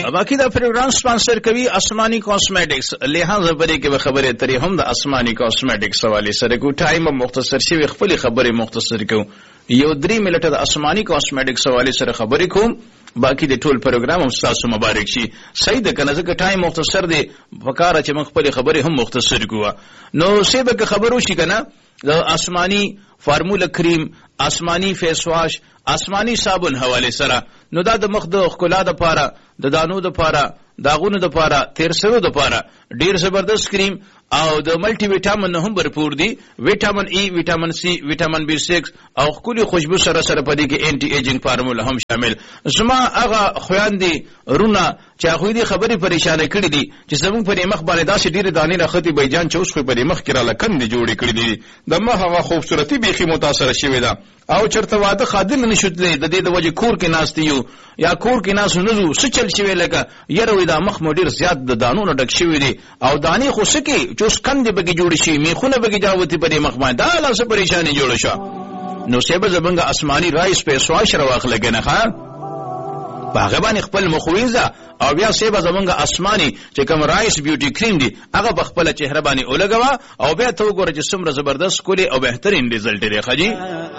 باقی دا پروګرام سپانسر کوي آسمانی کاسمیټکس. لہذا پرې کې به خبرې ترې هم د آسمانی کاسمیټکس حواله سره کو ټایم مختصر شي خپل خبرې مختصر کو یو 3 منټه د آسمانی کاسمیټکس حواله سره خبرې کوم باقی د ټول پروګرام هم تاسو مبارک شي. صحیح ده کنه ځکه ټایم مختصر دی فکر چې موږ خپل خبرې هم مختصر کوو نو سیبه خبرو شي کنه د آسمانی فارمولا کریم آسمانی فیس واش آسمانی صابون حواله سره نو دا د مخ د خلا د پاره د دانو د پاره داغونو د پاره تیر سرو د پاره ډیر زبردست کریم او د ملټي ویټامین هم برپور دي ویټامین ای ویټامین سی ویټامین B6 او خولي خوشبو سره سره پدې کې انټي ایجینګ فارمولا هم شامل. زما هغه خويندې رونه چې هغه دې خبرې پریشانه کړې دي چې زموږ په مخ باندې داسې ډېر دانې راختی بیجان چې اوس په مخ کې را لکند جوړې کړې دي د مخ هغه خوبصورتي بيخي متاثر شوې ده او چرته واده خادم نشوتلې د دې د وجه کور کې ناستیو یا کور کې ناس نزو سچل شوی لکه یره دا مخ مو ډیر زیات د دانونو ډک شوی دي او دانې خو سکی چې سکند بګي جوړ شي میخونه بګي جاوتی په مخ باندې دا لاس پریشانی جوړ شو نو سبب زبنګ آسمانی رایس په سواش راخله کنه ښا باغ باندې خپل مخويزه او بیا سبب زبنګ آسمانی چې کوم رایس بیوټي کریم دی هغه په خپل چهره باندې اولګوا او بیا ته وګوره چې څومره زبردست کولی او بهترین ریزلټ دی خجی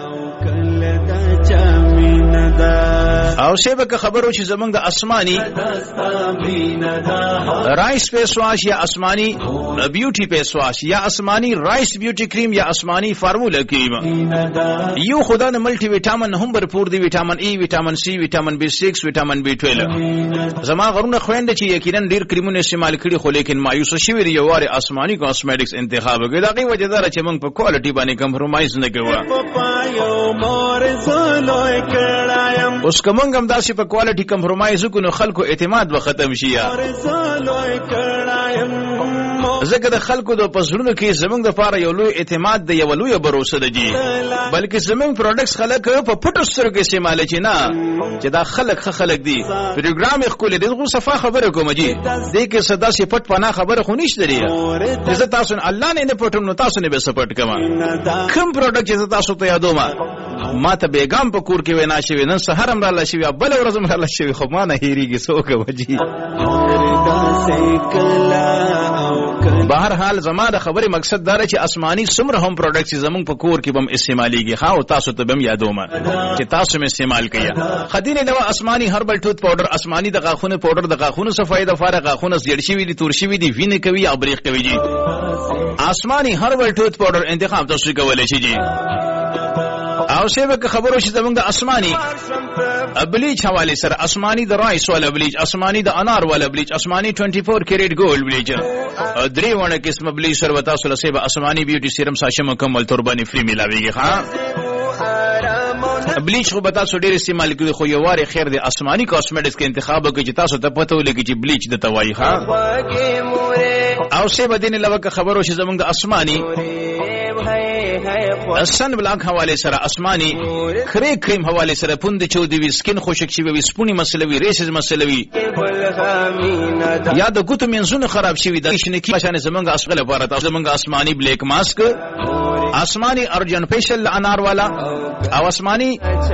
او سبب خبرو چې زمونږ د آسمانی رایس فیس واش یا آسمانی بیوټي فیس واش یا آسمانی رایس بیوټي کریم یا آسمانی فارمولا کریم یو خدای نه ملټي ویټامین هم برپور دی ویټامین ای ویټامین سی ویټامین B6 ویټامین B12 زما غرونه خويند چې یقینا ډیر کریمونه استعمال کړي خو لیکن مایوس شوی دی یو واره آسمانی کاسمیټکس انتخاب کړي دا غي وجه دار چې موږ په کوالټي باندې کمپرمایز نه کوو اوس کومنګ هم داسې په کوالټي کمپرمایز وکړو خلکو اعتماد به ختم شي ځکه د خلکو د پسړونو کې زمونږ د پاره یو لوی اعتماد دی یو لوی باور ده جی بلکې زمونږ پروډکټس خلک په پټو سترګو استعمال چي نه چې دا خلک دي پروګرام خپل دغه صفه خبره کوم جی دې کې صدا سي پټ پنا خبره خو نشته لري چې تاسو الله نه پټم نو تاسو نه به سپورټ کما کوم پروډکټ چې تاسو ته یادوم ما ته بیګام په کور کې وینا شوی نن سحر هم را لشي بل ورځ هم را لشي خو ما نه هېریږي څوک وجي بهر حال زما د خبره مقصد دا چې آسمانی سمره هم پروډکټس زمونږ په کور کې بم استعماليږي ها او تاسو ته بم یادوم چې تاسو هم استعمال کړئ خدینه دوا آسمانی هربل ټوت پاوډر آسمانی د غاخونه پاوډر د غاخونه صفای د فارغ غاخونه زیړ شوی دي تور شوی دي وینې کوي او بریښ کوي جی آسمانی هربل ټوت پاوډر انتخاب تاسو کولای شئ جی او سبب خبرو چې زمونږ د آسمانی بلیچ حواله سره آسمانی د رایس والا بلیچ آسمانی د انار والا بلیچ آسمانی 24 کیریټ ګولډ بلیچ درې ونه قسم بلیچ سره وتا سره سبب آسمانی بیوټي سیرم ساشه مکمل توربانی فری ملاويږي ها بلیچ خو بتا سو ډیر استعمال کوي خو یو واره خیر د آسمانی کاسمیټکس کې انتخاب وکړي چې تاسو ته پته ولګي چې بلیچ د توای ها او سبب دین لوکه خبرو چې زمونږ د آسمانی سن بلاک حواله سره آسمانی خری کریم حواله سره پوند چودوي سکین خوشک شي وي سپونی مسلوي ریسز مسلوي یا د ګوتو منځونه خراب شي د شنکی شان زمونږ اسغله لپاره تاسو زمونږ آسمانی بلیک ماسک آسمانی ارجن فیشل انار والا او آسمانی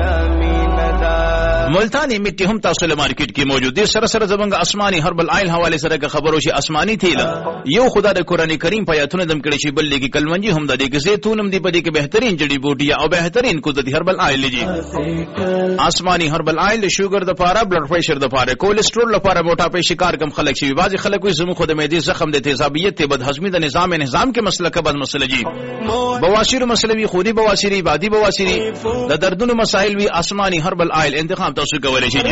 ملتانی مٹی هم تاسو له مارکیټ کې موجود دي سره سره زمونږ آسمانی هربل آیل حواله سره خبرو شي آسمانی تیل یو خدا د قران کریم په آیاتونو دم کړي شي بل لګي کلمنجي هم د دې کې زيتون هم دی په دې کې بهترین جړی بوټي او بهترین کو د هربل آیل لګي آسمانی هربل آیل د شوګر د پاره بلډ پريشر د پاره کولیسټرول لپاره موټاپې شکار کم خلک شي بعضي خلک وي زمو خود معدې زخم د تیزابیت ته بدهضمي د نظام کې مسله کې بد مسله جی بواسیر مسلوي خودي بواسيري بادي بواسيري د دردونو مسائل وي آسمانی هربل آیل انتخاب تاسو کولای شئ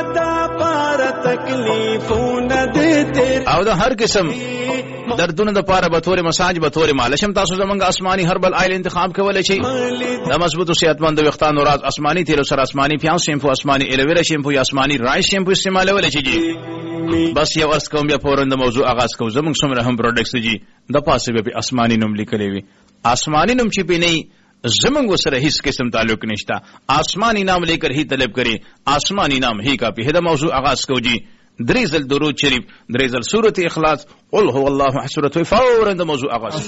او د هر قسم دردونه د پاره به تور مساج به تور مالشم تاسو زمونږ آسمانی هربل آیل انتخاب کولای شئ د مضبوط او صحتمند وختانو راز آسمانی تیل سره آسمانی پیاز شیمپو آسمانی الویرا شیمپو یا آسمانی رایس شیمپو استعمال ولای شئ جی بس یو ارس کوم بیا پورند موضوع آغاز کوم زمونږ څومره هم پروډکټس جی د پاسه به آسمانی نوم لیکلی وي آسمانی نوم چې پینې زمنګ سره هیڅ قسم تعلق نشتا آسمانی نام لیکر ہی طلب کرے آسمانی نام ہی کا پہلا موضوع آغاز کو جی دریزل درود شریف دریزل سورۃ اخلاص قل هو الله احد فورا موضوع آغاز